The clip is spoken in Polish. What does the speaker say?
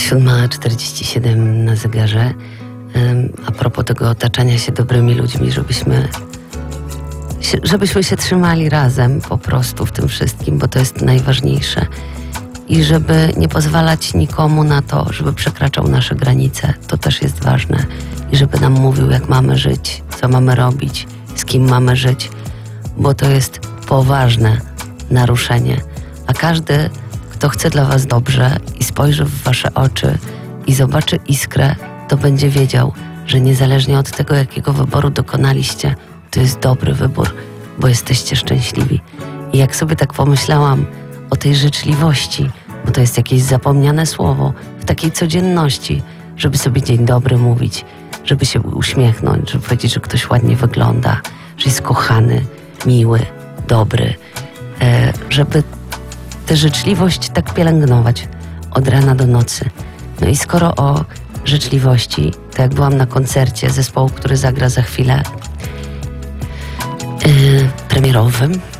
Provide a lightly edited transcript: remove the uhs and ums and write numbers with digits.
7:47 na zegarze. A propos tego otaczania się dobrymi ludźmi, żebyśmy się trzymali razem po prostu w tym wszystkim, bo to jest najważniejsze. I żeby nie pozwalać nikomu na to, żeby przekraczał nasze granice. To też jest ważne. I żeby nam mówił, jak mamy żyć, co mamy robić, z kim mamy żyć, bo to jest poważne naruszenie. A każdy, kto chce dla was dobrze i spojrzy w wasze oczy i zobaczy iskrę, to będzie wiedział, że niezależnie od tego, jakiego wyboru dokonaliście, to jest dobry wybór, bo jesteście szczęśliwi. I jak sobie tak pomyślałam o tej życzliwości, bo to jest jakieś zapomniane słowo w takiej codzienności, żeby sobie dzień dobry mówić, żeby się uśmiechnąć, żeby powiedzieć, że ktoś ładnie wygląda, że jest kochany, miły, dobry, żeby tę życzliwość tak pielęgnować od rana do nocy. No i skoro o życzliwości, to jak byłam na koncercie zespołu, który zagra za chwilę, premierowym,